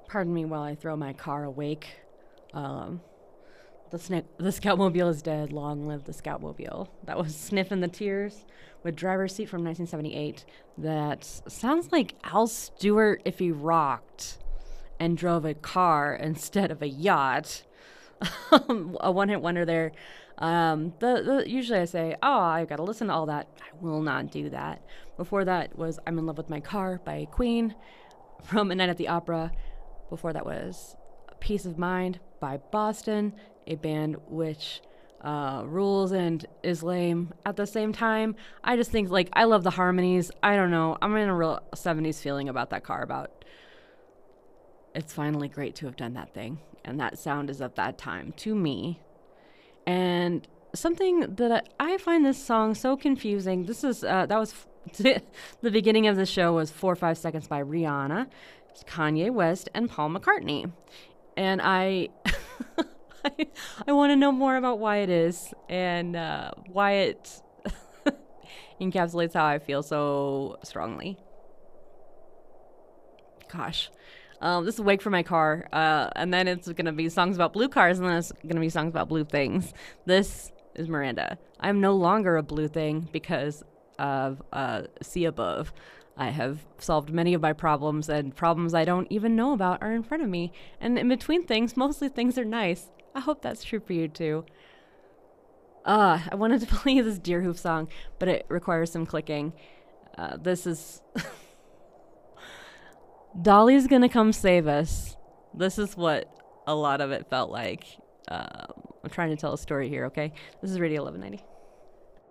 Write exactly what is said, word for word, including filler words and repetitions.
Pardon me while I throw my car awake. Um, the sni- the Scoutmobile is dead. Long live the Scoutmobile. That was Sniffin' the Tears with Driver's Seat from nineteen seventy-eight. That sounds like Al Stewart if he rocked and drove a car instead of a yacht. A one-hit wonder there. Um, the, the usually I say, oh, I gotta listen to all that. I will not do that. Before that was I'm in Love with My Car by Queen from A Night at the Opera. Before that was Peace of Mind by Boston, a band which uh, rules and is lame at the same time. I just think, like, I love the harmonies. I don't know. I'm in a real seventies feeling about that car, about it's finally great to have done that thing. And that sound is of that time to me. And something that I find this song so confusing. This is, uh, that was the beginning of the show was Four or Five Seconds by Rihanna, Kanye West, and Paul McCartney. And I, I, I want to know more about why it is and uh, why it encapsulates how I feel so strongly. Gosh. Um, this is Wake for My Car, uh, and then it's going to be songs about blue cars, and then it's going to be songs about blue things. This is Miranda. I'm no longer a blue thing because of uh, See Above. I have solved many of my problems, and problems I don't even know about are in front of me. And in between things, mostly things are nice. I hope that's true for you, too. Uh, I wanted to play this Deerhoof song, but it requires some clicking. Uh, this is... Dolly's gonna come save us. This is what a lot of it felt like. Uh, I'm trying to tell a story here, okay? This is Radio eleven ninety.